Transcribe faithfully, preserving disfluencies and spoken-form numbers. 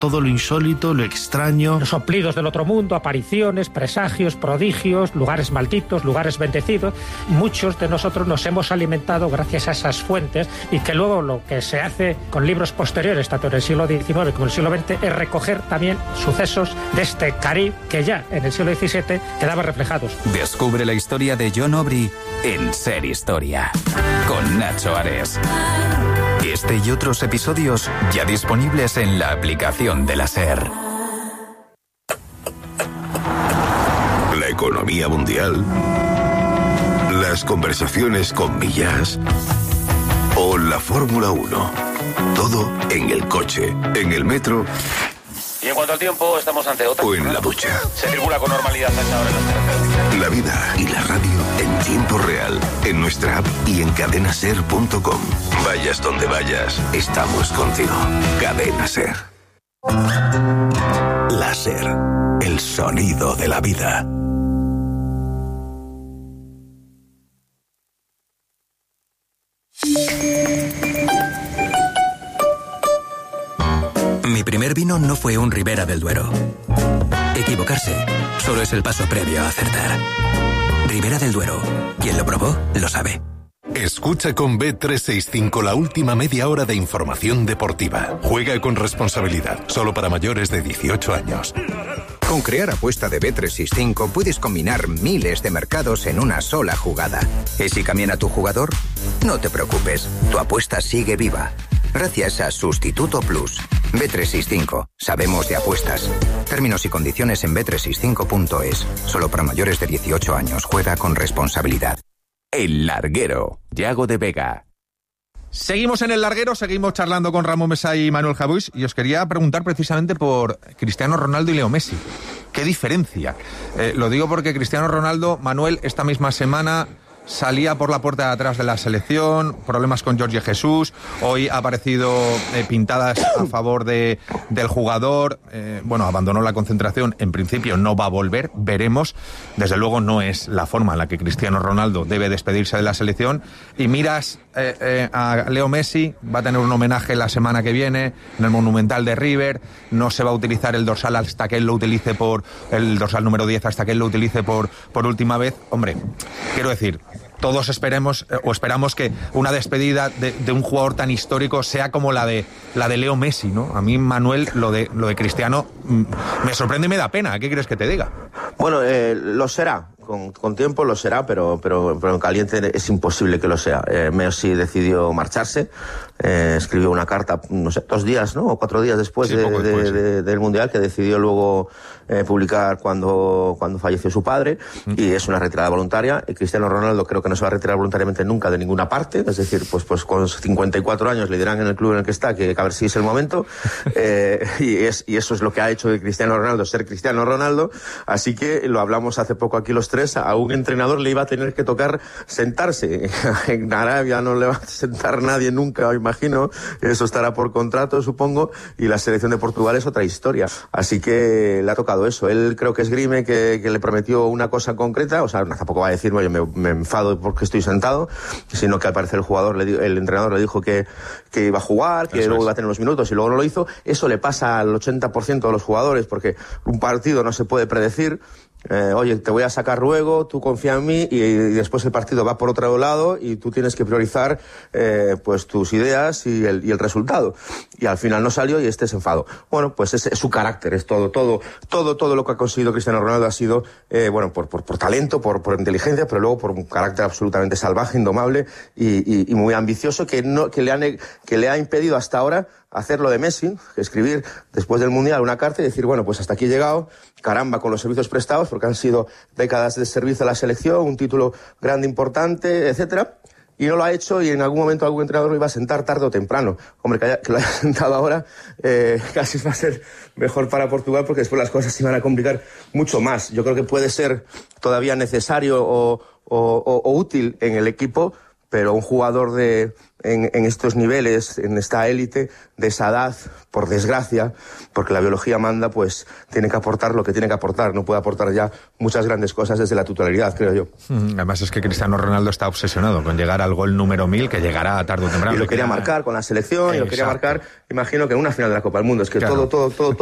todo lo insólito, lo extraño. Los soplidos del otro mundo, apariciones, presagios, prodigios, lugares malditos, lugares bendecidos. Muchos de nosotros nos hemos alimentado gracias a esas fuentes, y que luego lo que se hace con libros posteriores, tanto en el siglo diecinueve como en el siglo veinte, es recoger también sucesos de este Caribe que ya en el siglo diecisiete quedaban reflejados. Descubre la historia de John Aubrey en Ser Historia, con Nacho Ares. Este y otros episodios ya disponibles en la aplicación de la SER. La economía mundial, las conversaciones con Millas o la Fórmula uno. Todo en el coche, en el metro. Y en cuanto al tiempo, estamos ante otra. O en la ducha. Se circula con normalidad a esta hora en las carreteras. La vida y la radio en tiempo real, en nuestra app y en cadena ser punto com. Vayas donde vayas, estamos contigo. Cadena Ser. La SER, el sonido de la vida. Mi primer vino no fue un Ribera del Duero. Equivocarse solo es el paso previo a acertar. Ribera del Duero. Quien lo probó, lo sabe. Escucha con B trescientos sesenta y cinco la última media hora de información deportiva. Juega con responsabilidad. Solo para mayores de dieciocho años. Con Crear Apuesta de B trescientos sesenta y cinco puedes combinar miles de mercados en una sola jugada. ¿Y si cambian a tu jugador? No te preocupes. Tu apuesta sigue viva. Gracias a Sustituto Plus. B trescientos sesenta y cinco. Sabemos de apuestas. Términos y condiciones en B trescientos sesenta y cinco punto es. Solo para mayores de dieciocho años. Juega con responsabilidad. El Larguero. Yago de Vega. Seguimos en El Larguero, seguimos charlando con Ramón Mesa y Manuel Jauix, y os quería preguntar precisamente por Cristiano Ronaldo y Leo Messi. ¿Qué diferencia? Eh, lo digo porque Cristiano Ronaldo, Manuel, esta misma semana salía por la puerta de atrás de la selección, problemas con Jorge Jesús, hoy ha aparecido eh, pintadas a favor de, del jugador, eh, bueno, abandonó la concentración, en principio no va a volver, veremos, desde luego no es la forma en la que Cristiano Ronaldo debe despedirse de la selección, y miras eh, eh, a Leo Messi, va a tener un homenaje la semana que viene en el Monumental de River, no se va a utilizar el dorsal hasta que él lo utilice por, el dorsal número diez hasta que él lo utilice por, por última vez, hombre, quiero decir, todos esperemos eh, o esperamos que una despedida de, de un jugador tan histórico sea como la de la de Leo Messi, ¿no? A mí, Manuel, lo de lo de Cristiano mm, me sorprende y me da pena. ¿Qué crees que te diga? Bueno, eh, lo será. Con, con tiempo lo será, pero, pero, pero en caliente es imposible que lo sea. Eh, Messi decidió marcharse, eh, escribió una carta, no sé, dos días, ¿no? O cuatro días después, sí, de, después de, sí. de, del Mundial, que decidió luego eh, publicar cuando, cuando falleció su padre, mm. y es una retirada voluntaria. Y Cristiano Ronaldo creo que no se va a retirar voluntariamente nunca de ninguna parte, es decir, pues, pues con cincuenta y cuatro años le dirán en el club en el que está que a ver si es el momento, eh, y, es, y eso es lo que ha hecho de Cristiano Ronaldo ser Cristiano Ronaldo, así que lo hablamos hace poco aquí los tres, a un entrenador le iba a tener que tocar sentarse. En Arabia no le va a sentar nadie nunca, imagino. Eso estará por contrato, supongo. Y la selección de Portugal es otra historia. Así que le ha tocado eso. Él creo que esgrime que, que le prometió una cosa concreta. O sea, tampoco va a decir, oye, me, me enfado porque estoy sentado. Sino que al parecer el jugador, le, el entrenador le dijo que, que iba a jugar, que eso luego es. iba a tener unos minutos y luego no lo hizo. Eso le pasa al ochenta por ciento de los jugadores porque un partido no se puede predecir. Eh, oye, te voy a sacar luego, tú confía en mí, y, y después el partido va por otro lado y tú tienes que priorizar eh, pues tus ideas y el, y el resultado. Y al final no salió y este se enfadó. Bueno, pues es, es su carácter, es todo, todo, todo, todo lo que ha conseguido Cristiano Ronaldo ha sido, eh, bueno, por, por, por talento, por, por inteligencia, pero luego por un carácter absolutamente salvaje, indomable y, y, y muy ambicioso que no, que le han, que le ha impedido hasta ahora hacer lo de Messi, escribir después del Mundial una carta y decir, bueno, pues hasta aquí he llegado, caramba, con los servicios prestados, porque han sido décadas de servicio a la selección, un título grande, importante, etcétera, y no lo ha hecho, y en algún momento algún entrenador lo iba a sentar tarde o temprano. Hombre, que, haya, que lo haya sentado ahora, eh, casi va a ser mejor para Portugal, porque después las cosas se van a complicar mucho más. Yo creo que puede ser todavía necesario o, o, o, o útil en el equipo, pero un jugador de en, en estos niveles, en esta élite, de esa edad, por desgracia, porque la biología manda, pues tiene que aportar lo que tiene que aportar, no puede aportar ya muchas grandes cosas desde la titularidad, creo yo. Además es que Cristiano Ronaldo está obsesionado con llegar al gol número mil, que llegará tarde o temprano. Y lo quería marcar con la selección, y lo quería marcar, imagino que en una final de la Copa del Mundo, es que claro. todo, todo, todo...